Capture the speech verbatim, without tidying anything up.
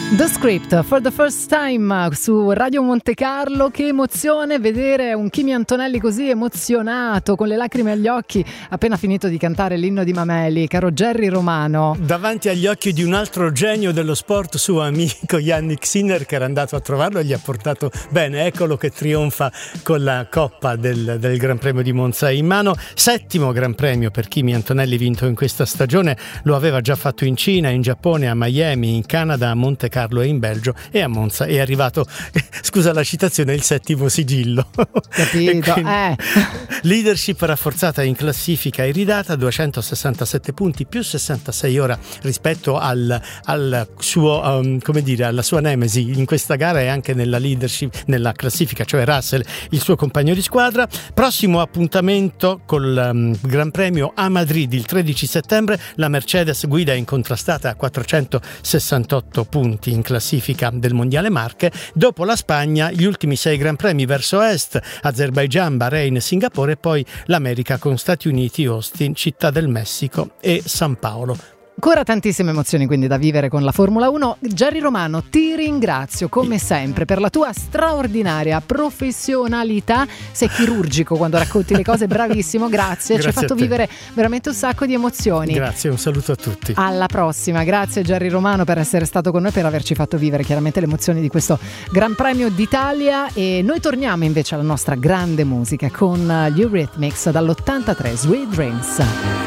The Script for the first time su Radio Monte Carlo. Che emozione vedere un Kimi Antonelli così emozionato, con le lacrime agli occhi, appena finito di cantare l'inno di Mameli, caro Jerry Romano. Davanti agli occhi di un altro genio dello sport, suo amico Yannick Sinner, che era andato a trovarlo e gli ha portato bene. Eccolo che trionfa con la coppa del, del Gran Premio di Monza in mano. Settimo Gran Premio per Kimi Antonelli vinto in questa stagione. Lo aveva già fatto in Cina, in Giappone, a Miami, in Canada, a Monte Carlo e in Belgio, e a Monza è arrivato, scusa la citazione, il settimo sigillo. Capito, quindi, eh. Leadership rafforzata in classifica e ridata, duecentosessantasette punti più sessantasei ora rispetto al, al suo, um, come dire, alla sua nemesi in questa gara e anche nella leadership, nella classifica, cioè Russell, il suo compagno di squadra. Prossimo appuntamento col um, Gran Premio a Madrid il tredici settembre. La Mercedes guida incontrastata a quattrocentosessantotto punti in classifica del Mondiale Marche. Dopo la Spagna, gli ultimi sei Gran Premi verso est: Azerbaijan, Bahrain, Singapore, e poi l'America con Stati Uniti, Austin, Città del Messico e San Paolo. Ancora tantissime emozioni quindi da vivere con la Formula uno. Jerry Romano, ti ringrazio come sempre per la tua straordinaria professionalità. Sei chirurgico quando racconti le cose, bravissimo, grazie, grazie, ci hai fatto vivere veramente un sacco di emozioni. Grazie, un saluto a tutti. Alla prossima, grazie Jerry Romano per essere stato con noi, per averci fatto vivere chiaramente le emozioni di questo Gran Premio d'Italia. E noi torniamo invece alla nostra grande musica con gli Eurythmics dall'ottantatré, Sweet Dreams.